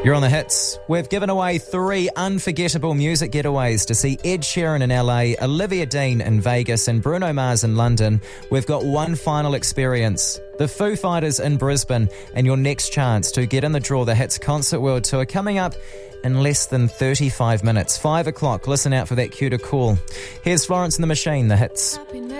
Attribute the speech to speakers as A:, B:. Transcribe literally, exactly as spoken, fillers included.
A: You're on the hits. We've given away three unforgettable music getaways to see Ed Sheeran in L A, Olivia Dean in Vegas and Bruno Mars in London. We've got one final experience, the Foo Fighters in Brisbane, and your next chance to get in the draw, the Hits Concert World Tour, coming up in less than thirty-five minutes. Five o'clock, listen out for that cue to call. Here's Florence and the Machine, the Hits.